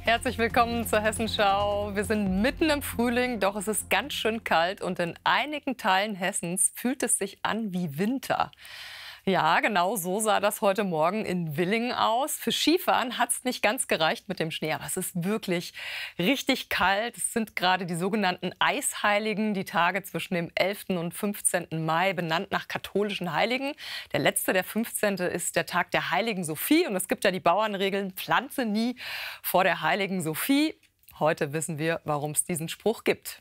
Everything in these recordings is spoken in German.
Herzlich willkommen zur Hessenschau. Wir sind mitten im Frühling, doch es ist ganz schön kalt und in einigen Teilen Hessens fühlt es sich an wie Winter. Ja, genau so sah das heute Morgen in Villingen aus. Für Skifahren hat es nicht ganz gereicht mit dem Schnee, aber es ist wirklich richtig kalt. Es sind gerade die sogenannten Eisheiligen, die Tage zwischen dem 11. und 15. Mai, benannt nach katholischen Heiligen. Der letzte, der 15. ist der Tag der Heiligen Sophie. Und es gibt ja die Bauernregeln, pflanze nie vor der Heiligen Sophie. Heute wissen wir, warum es diesen Spruch gibt.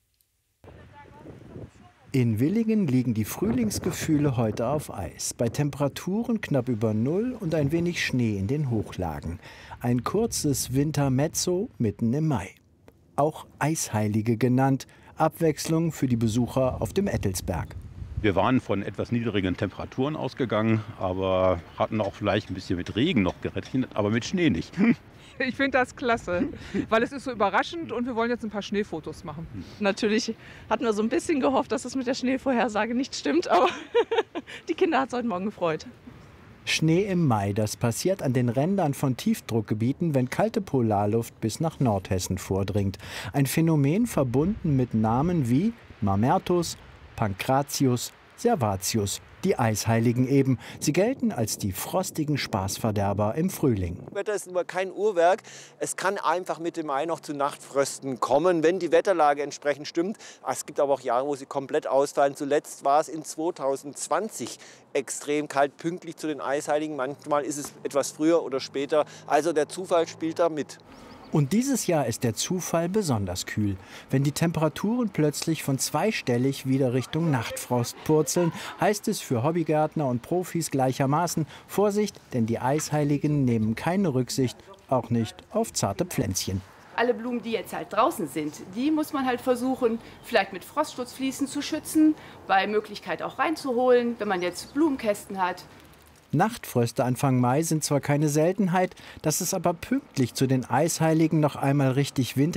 In Villingen liegen die Frühlingsgefühle heute auf Eis. Bei Temperaturen knapp über Null und ein wenig Schnee in den Hochlagen. Ein kurzes Wintermezzo mitten im Mai. Auch Eisheilige genannt. Abwechslung für die Besucher auf dem Ettelsberg. Wir waren von etwas niedrigen Temperaturen ausgegangen, aber hatten auch vielleicht ein bisschen mit Regen noch gerechnet, aber mit Schnee nicht. Ich finde das klasse, weil es ist so überraschend und wir wollen jetzt ein paar Schneefotos machen. Natürlich hatten wir so ein bisschen gehofft, dass es mit der Schneevorhersage nicht stimmt, aber die Kinder hat es heute Morgen gefreut. Schnee im Mai, das passiert an den Rändern von Tiefdruckgebieten, wenn kalte Polarluft bis nach Nordhessen vordringt. Ein Phänomen verbunden mit Namen wie Mamertus, Pankratius, Servatius, die Eisheiligen eben. Sie gelten als die frostigen Spaßverderber im Frühling. Das Wetter ist immer kein Uhrwerk. Es kann einfach Mitte Mai noch zu Nachtfrösten kommen, wenn die Wetterlage entsprechend stimmt. Es gibt aber auch Jahre, wo sie komplett ausfallen. Zuletzt war es in 2020 extrem kalt, pünktlich zu den Eisheiligen. Manchmal ist es etwas früher oder später. Also der Zufall spielt da mit. Und dieses Jahr ist der Zufall besonders kühl. Wenn die Temperaturen plötzlich von zweistellig wieder Richtung Nachtfrost purzeln, heißt es für Hobbygärtner und Profis gleichermaßen: Vorsicht, denn die Eisheiligen nehmen keine Rücksicht, auch nicht auf zarte Pflänzchen. Alle Blumen, die jetzt halt draußen sind, die muss man halt versuchen, vielleicht mit Frostschutzfliesen zu schützen, bei Möglichkeit auch reinzuholen, wenn man jetzt Blumenkästen hat. Nachtfröste Anfang Mai sind zwar keine Seltenheit, dass es aber pünktlich zu den Eisheiligen noch einmal richtig Winter